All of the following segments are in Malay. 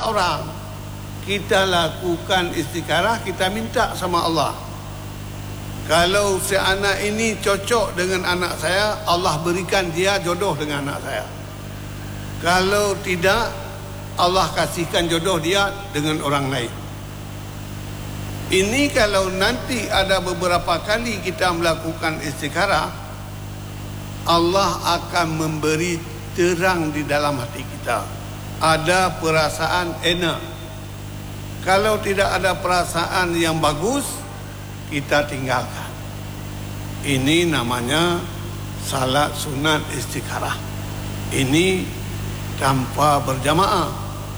orang. Kita lakukan istikharah, kita minta sama Allah. Kalau si anak ini cocok dengan anak saya, Allah berikan dia jodoh dengan anak saya. Kalau tidak, Allah kasihkan jodoh dia dengan orang lain. Ini kalau nanti ada beberapa kali kita melakukan istikharah, Allah akan memberi terang di dalam hati kita. Ada perasaan enak. Kalau tidak ada perasaan yang bagus, kita tinggalkan. Ini namanya salat sunat istikharah. Ini tanpa berjamaah.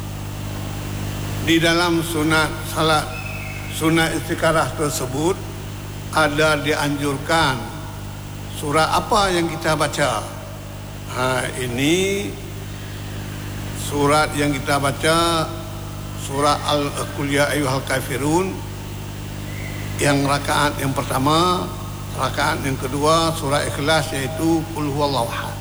Di dalam salat sunat istikharah tersebut ada dianjurkan surah apa yang kita baca. Ini surat yang kita baca, surah Qul ya ayyuhal kafirun, yang rakaat yang pertama. Rakaat yang kedua surah Ikhlas, yaitu Qul huwallahu ahad.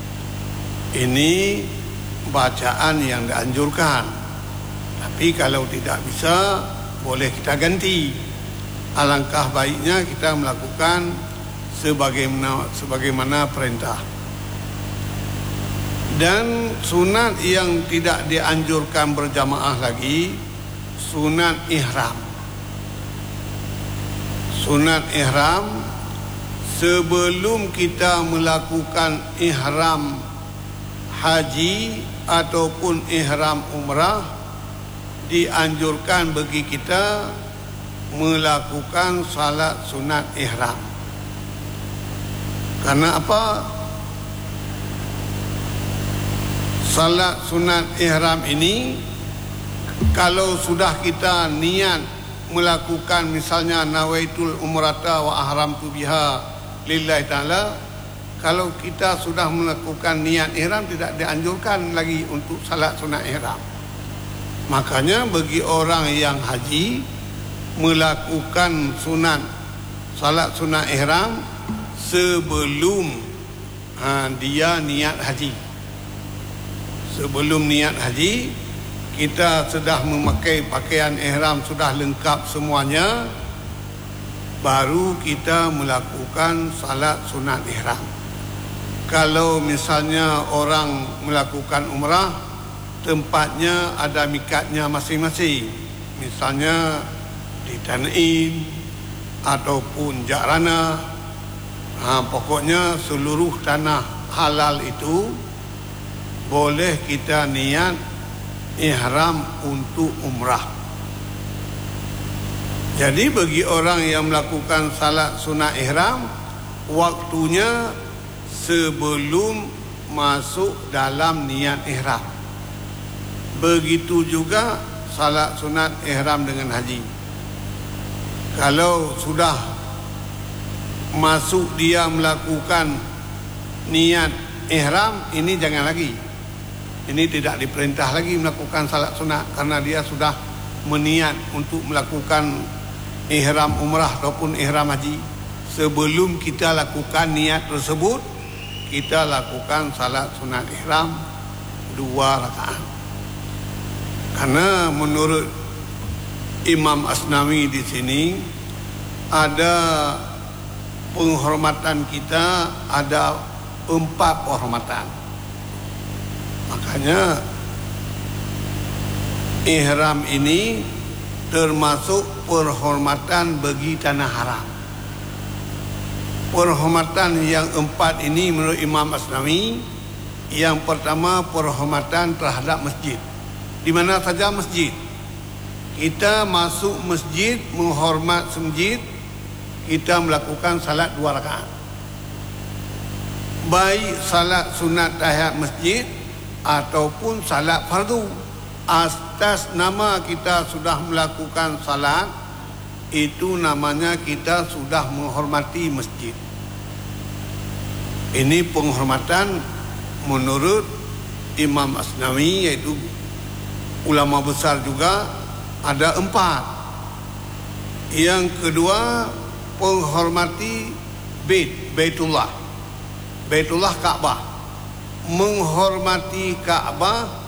Ini bacaan yang dianjurkan. Tapi kalau tidak bisa, boleh kita ganti. Alangkah baiknya kita melakukan sebagaimana perintah. Dan sunat yang tidak dianjurkan berjamaah lagi, sunat ihram. Sunat ihram, sebelum kita melakukan ihram haji ataupun ihram umrah, dianjurkan bagi kita melakukan salat sunat ihram. Karena apa? Salat sunat ihram ini, kalau sudah kita niat melakukan, misalnya nawaitul umrata wa ahramtu biha lillahi ta'ala, kalau kita sudah melakukan niat ihram, tidak dianjurkan lagi untuk salat sunat ihram. Makanya bagi orang yang haji, melakukan salat sunat ihram sebelum dia niat haji. Sebelum niat haji, kita sudah memakai pakaian ihram, sudah lengkap semuanya, baru kita melakukan salat sunat ihram. Kalau misalnya orang melakukan umrah, tempatnya ada mikatnya masing-masing. Misalnya di Tan'im ataupun Ja'rana. Pokoknya seluruh tanah halal itu boleh kita niat ihram untuk umrah. Jadi bagi orang yang melakukan salat sunat ihram, waktunya sebelum masuk dalam niat ihram. Begitu juga salat sunat ihram dengan haji. Kalau sudah masuk dia melakukan niat ihram, ini jangan lagi. Ini tidak diperintah lagi melakukan salat sunat, karena dia sudah meniat untuk melakukan ihram umrah ataupun ihram haji. Sebelum kita lakukan niat tersebut, kita lakukan salat sunat ihram 2 rakaat. Karena menurut Imam Asnawi di sini ada penghormatan kita, ada 4 penghormatan. Makanya ihram ini termasuk penghormatan bagi tanah haram. Penghormatan yang 4 ini menurut Imam Asnawi, yang pertama penghormatan terhadap masjid. Di mana saja masjid, kita masuk masjid, menghormat masjid, kita melakukan salat 2 rakaat. Baik salat sunat tahiyat masjid ataupun salat fardu, atas nama kita sudah melakukan salat, itu namanya kita sudah menghormati masjid. Ini penghormatan menurut Imam Asnawi, yaitu ulama besar juga, ada 4. Yang kedua, penghormati Baitullah Ka'bah. Menghormati Ka'bah